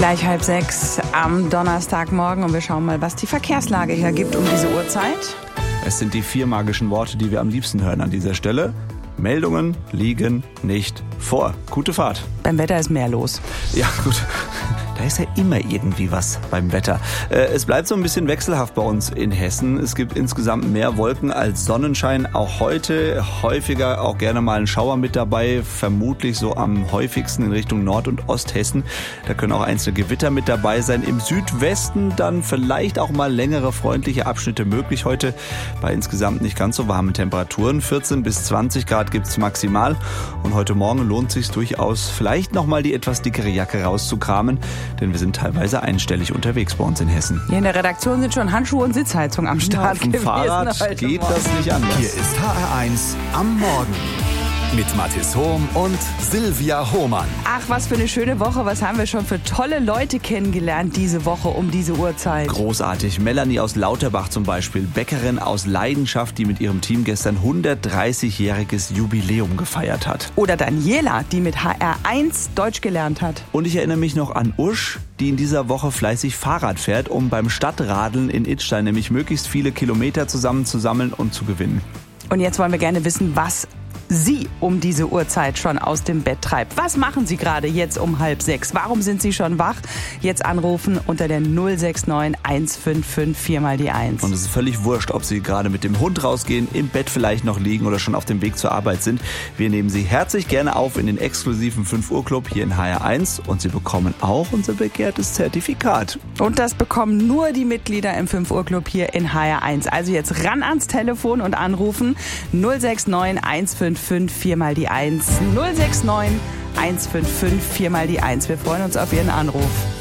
Gleich 5:30 am Donnerstagmorgen und wir schauen mal, was die Verkehrslage hergibt um diese Uhrzeit. Es sind die 4 magischen Worte, die wir am liebsten hören an dieser Stelle. Meldungen liegen nicht vor. Gute Fahrt. Beim Wetter ist mehr los. Ja, gut. Da ist ja immer irgendwie was beim Wetter. Es bleibt so ein bisschen wechselhaft bei uns in Hessen. Es gibt insgesamt mehr Wolken als Sonnenschein. Auch heute häufiger auch gerne mal ein Schauer mit dabei. Vermutlich so am häufigsten in Richtung Nord- und Osthessen. Da können auch einzelne Gewitter mit dabei sein. Im Südwesten dann vielleicht auch mal längere freundliche Abschnitte möglich heute. Bei insgesamt nicht ganz so warmen Temperaturen. 14 bis 20 Grad gibt's maximal. Und heute Morgen lohnt es sich durchaus, vielleicht nochmal die etwas dickere Jacke rauszukramen. Denn wir sind teilweise einstellig unterwegs bei uns in Hessen. Hier in der Redaktion sind schon Handschuhe und Sitzheizung am Start gewesen. Auf dem Fahrrad geht das nicht anders. Hier ist HR1 am Morgen mit Mathis Hohm und Silvia Hohmann. Ach, was für eine schöne Woche. Was haben wir schon für tolle Leute kennengelernt diese Woche um diese Uhrzeit. Großartig. Melanie aus Lauterbach zum Beispiel, Bäckerin aus Leidenschaft, die mit ihrem Team gestern 130-jähriges Jubiläum gefeiert hat. Oder Daniela, die mit HR1 Deutsch gelernt hat. Und ich erinnere mich noch an Usch, die in dieser Woche fleißig Fahrrad fährt, um beim Stadtradeln in Idstein nämlich möglichst viele Kilometer zusammenzusammeln und zu gewinnen. Und jetzt wollen wir gerne wissen, was Sie um diese Uhrzeit schon aus dem Bett treibt. Was machen Sie gerade jetzt um 5:30? Warum sind Sie schon wach? Jetzt anrufen unter der 069 155 4 mal die 1. Und es ist völlig wurscht, ob Sie gerade mit dem Hund rausgehen, im Bett vielleicht noch liegen oder schon auf dem Weg zur Arbeit sind. Wir nehmen Sie herzlich gerne auf in den exklusiven 5 Uhr Club hier in HR1 und Sie bekommen auch unser begehrtes Zertifikat. Und das bekommen nur die Mitglieder im 5 Uhr Club hier in HR1. Also jetzt ran ans Telefon und anrufen 069 155 4 mal die 1. 069 155 4 mal die 1. Wir freuen uns auf Ihren Anruf.